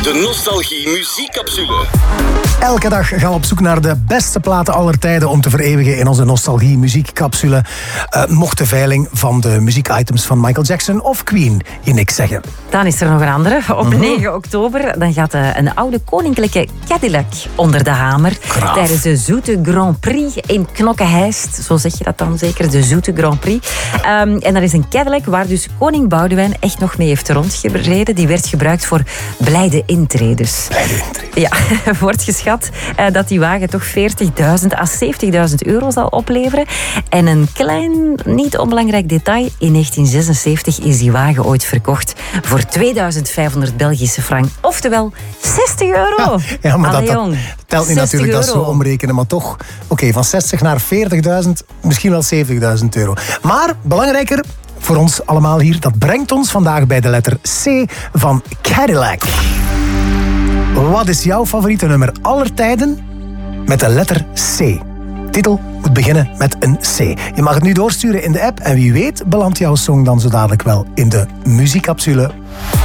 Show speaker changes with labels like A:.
A: De Nostalgie Muziekcapsule.
B: Elke dag gaan we op zoek naar de beste platen aller tijden om te vereeuwigen in onze Nostalgie Muziekcapsule. Mocht de veiling van de muziekitems van Michael Jackson of Queen je niks zeggen.
C: Dan is er nog een andere. Op 9 oktober dan gaat een oude koninklijke Cadillac onder de hamer.
B: Graaf.
C: Tijdens de Zoete Grand Prix in Knokke-Heist. Zo zeg je dat dan zeker, de Zoete Grand Prix. En dat is een Cadillac waar dus koning Boudewijn echt nog mee heeft rondgereden. Die werd gebruikt voor blijde intreders. Ja, wordt geschat dat die wagen toch 40.000 à 70.000 euro zal opleveren. En een klein, niet onbelangrijk detail. In 1976 is die wagen ooit verkocht voor 2500 Belgische frank. Oftewel 60 euro.
B: Ja, maar
C: Allee,
B: dat
C: jong,
B: telt niet natuurlijk, dat is zo
C: euro.
B: omrekenen. Maar toch, oké, van 60 naar 40.000, misschien wel 70.000 euro. Maar belangrijker voor ons allemaal hier, dat brengt ons vandaag bij de letter C van Cadillac. Wat is jouw favoriete nummer aller tijden met de letter C? Titel moet beginnen met een C. Je mag het nu doorsturen in de app en wie weet belandt jouw song dan zo dadelijk wel in de muziekcapsule.